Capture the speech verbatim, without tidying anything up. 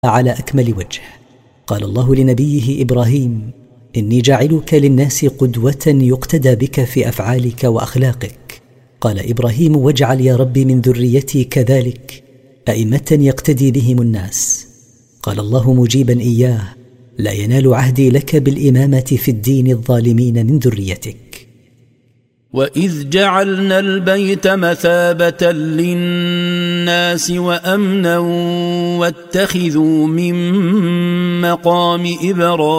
على أكمل وجه. قال الله لنبيه إبراهيم: إني جاعلك للناس قدوة يقتدى بك في أفعالك وأخلاقك. قال إبراهيم: واجعل يا رب من ذريتي كذلك أئمة يقتدي بهم الناس. قال الله مجيبا إياه: لا ينال عهدي لك بالإمامة في الدين الظالمين من ذريتك. وإذ جعلنا البيت مثابة للناس وأمنا واتخذوا من مقام إبراهيم